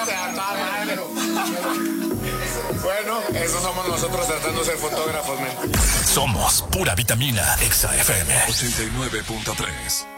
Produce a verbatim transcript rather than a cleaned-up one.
te da toda madre. Bueno, eso somos nosotros tratando de ser fotógrafos, men. Somos pura vitamina Exa F M ochenta y nueve punto tres.